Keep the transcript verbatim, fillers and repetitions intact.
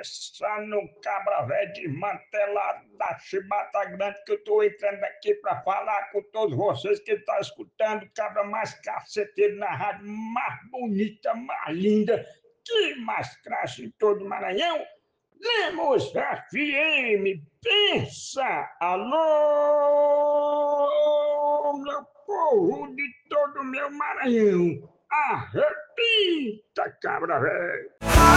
pensa no cabra velho desmantelado da chibata grande que eu tô entrando aqui pra falar com todos vocês que tá escutando o cabra mais caceteiro na rádio, mais bonita, mais linda, que mais cracha em todo o Maranhão. Lemos F M, pensa! Alô, meu povo de todo o meu Maranhão! Arrebita, cabra velho!